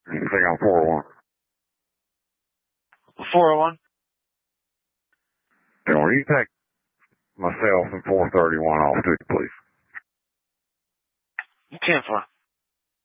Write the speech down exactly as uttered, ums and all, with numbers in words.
I think I'm four oh one. four oh one? And will you take myself and four thirty-one off too, please? You ten four.